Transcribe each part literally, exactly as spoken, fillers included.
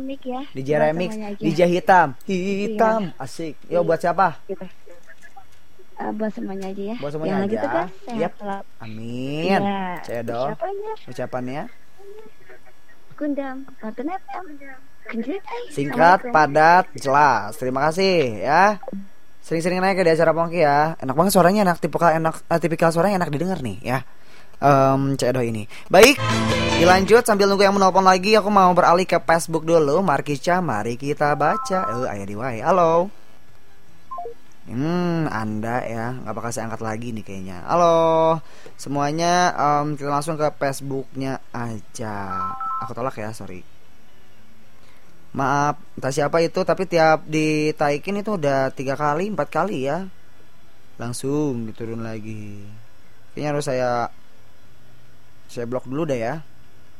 remix ya. D J remix, D J hitam, hitam, iya. Asik. Yo buat siapa? Gitu. Uh, buat semuanya aja ya. Buat semuanya ya, aja. Gitu, kan? Yep. Amin. Ya. Saya dong. Ucapannya? Gundam, Fortune F M. Singkat, padat, jelas. Terima kasih ya. Sering-sering naik di acara Pongki ya. Enak banget suaranya, enak tipikal enak uh, tipikal suaranya enak didengar nih ya. Um, Cedo ini. Baik, dilanjut sambil nunggu yang menelpon lagi. Aku mau beralih ke Facebook dulu. Markisca, mari kita baca. Eh, uh, ayah diwai. Halo. Hmm, Anda ya, nggak bakal saya angkat lagi nih kayaknya. Halo, semuanya. Um, kita langsung ke Facebooknya aja. Aku tolak ya, sorry. Maaf, entah siapa itu, tapi tiap ditaikin itu udah tiga kali, empat kali ya. Langsung diturun lagi. Kayaknya harus saya Saya blok dulu deh ya.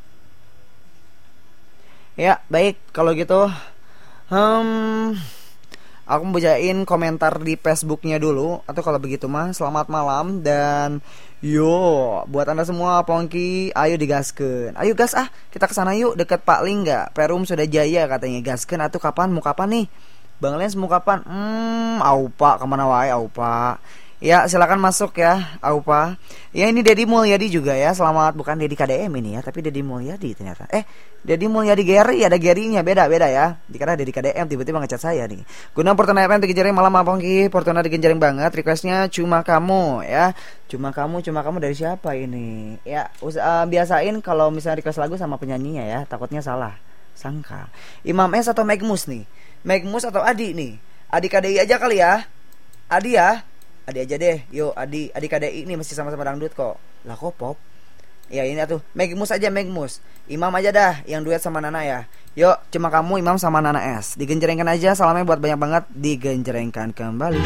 Ya, baik. Kalau gitu hmm, aku mau bacain komentar di Facebooknya dulu. Atau kalau begitu mah, selamat malam. Dan yo, buat Anda semua Pongki, ayo digaskeun. Ayo gas ah, kita kesana yuk. Deket Pak Lingga, Perum sudah jaya katanya. Gaskeun atuh kapan, mau kapan nih? Bang Lens mau kapan? Hmm, aupa, kemana wae aupa. Ya silakan masuk ya Aupa. Ya ini Dedi Mulyadi juga ya. Selamat, bukan Dedi K D M ini ya, tapi Dedi Mulyadi ternyata. Eh Dedi Mulyadi Gary, ada Gary-nya, beda-beda ya. Dikira Dedi K D M, tiba-tiba ngechat saya nih. Guna Fortuna F M digenjreng malam Pongki. Fortuna digenjreng banget. Requestnya cuma kamu ya. Cuma kamu, cuma kamu dari siapa ini? Ya us- uh, biasain kalau misalnya request lagu sama penyanyinya ya. Takutnya salah sangka. Imam S atau Megmus nih? Megmus atau Adi nih? Adi K D I aja kali ya. Adi ya. Adi aja deh, yuk Adi, Adi K D I ini masih sama-sama dangdut kok. Lah kok pop? Ya ini tuh, Megmus aja Megmus. Imam aja dah yang duet sama Nana ya. Yuk, cuma kamu Imam sama Nana S. Digenjrengkan aja, salamnya buat banyak banget. Digenjrengkan kembali.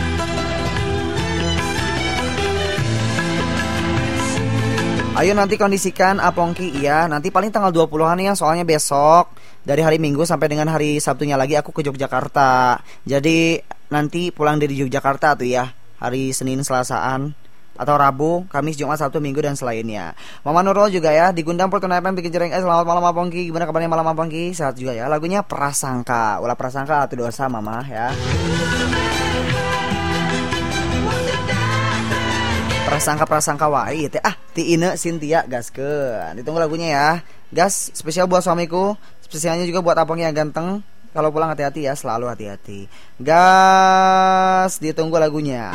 Ayo nanti kondisikan Apongki ya. Nanti paling tanggal dua puluhan ya, soalnya besok dari hari Minggu sampai dengan hari Sabtunya lagi aku ke Yogyakarta. Jadi nanti pulang dari Yogyakarta tuh ya. Hari Senin, Selasaan atau Rabu, Kamis, Jumat, Sabtu, Minggu dan selainnya. Mama Nurul juga ya di Gundam Fortuna F M bikin jereng. Eh selamat malam Apongki. Gimana kabarnya malam Apongki? Sehat juga ya. Lagunya Prasangka. Ulah prasangka atau dosa Mama ya. Prasangka-prasangka wae teh. Ah, ti Ine Cynthia gaskeun. Ditunggu lagunya ya. Gas spesial buat suamiku. Spesialnya juga buat Apongki yang ganteng. Kalau pulang hati-hati ya, selalu hati-hati. Gas, ditunggu lagunya.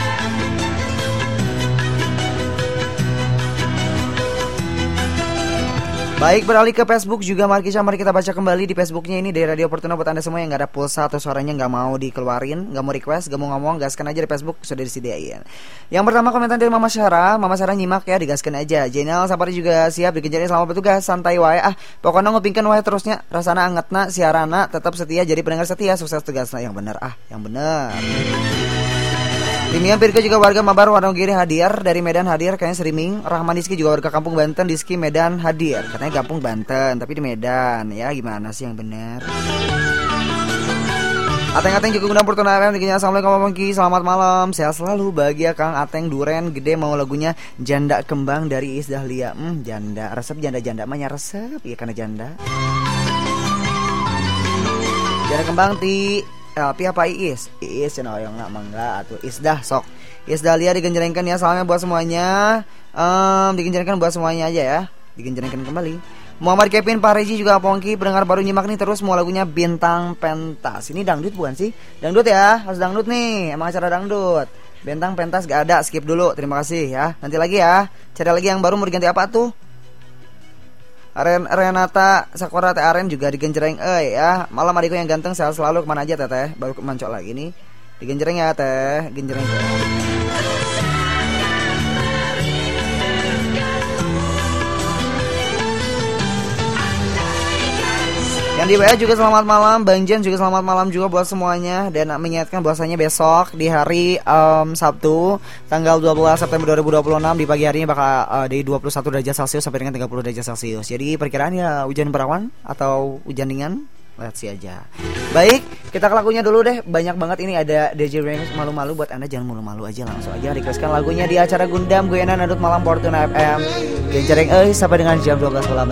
Baik, beralih ke Facebook juga Markisca, mari kita baca kembali di Facebooknya ini dari Radio Fortuna buat Anda semua yang gak ada pulsa atau suaranya gak mau dikeluarin, gak mau request, gak mau ngomong, gaskan aja di Facebook, sudah disediain. Yang pertama komentar dari Mama Syara. Mama Syara nyimak ya, digaskan aja. Jenal Sapari juga siap, dikenjarin selamat bertugas, santai wae ah. Pokoknya ngupingkan wae terusnya, rasana angetna, siarana tetap setia jadi pendengar setia, sukses tugasnya yang benar ah, yang benar. Timian Pirko juga warga Mabar Wonogiri hadir, dari Medan hadir kayaknya streaming. Rahman Diski juga warga Kampung Banten, Diski Medan hadir. Katanya Kampung Banten tapi di Medan. Ya gimana sih yang benar? Ateng-ateng juga Gundam Fortuna F M dikinya. Assalamualaikum Pongki, selamat malam. Sehat selalu, bahagia Kang Ateng Duren gede mau lagunya Janda Kembang dari Iis Dahlia. Hmm, janda, resep janda-janda mah nya resep iya karena janda. Janda Kembang ti Tapi apa Iis? Iis cenah hoyong nak mangga atuh Isdah sok. Isdahlia digenjrengkan ya, salamnya buat semuanya. Um, digenjrengkan buat semuanya aja ya. Digenjrengkan kembali. Muhammad Kevin Pak Reji juga Pongki pendengar baru nyimak nih terus mau lagunya Bintang Pentas. Ini dangdut bukan sih? Dangdut ya, harus dangdut nih. Emang acara dangdut. Bintang Pentas gak ada, skip dulu. Terima kasih ya. Nanti lagi ya. Cari lagi yang baru mau diganti apa tuh? Ren, Renata Sakura Teh Aren juga digenjreng eh ya. Malam adikku yang ganteng sehat selalu, kemana aja teteh? Baru mancok lagi nih. Digenjreng ya teh, genjreng. Yang di W A juga selamat malam, Bang Jen juga selamat malam juga buat semuanya. Dan mengingatkan bahwasanya besok di hari um, Sabtu tanggal dua belas September dua ribu dua puluh enam di pagi harinya bakal uh, dari dua puluh satu derajat Celcius sampai dengan tiga puluh derajat Celcius. Jadi perkiraan ya hujan berawan atau hujan ringan, lihat sih aja. Baik, kita ke lagunya dulu deh. Banyak banget ini ada D J Remix malu-malu, buat Anda jangan malu-malu aja, langsung aja requestkan lagunya di acara Gundam Guyana Nadut Malam Fortuna F M. Genjreng euy sampai dengan jam dua belas malam.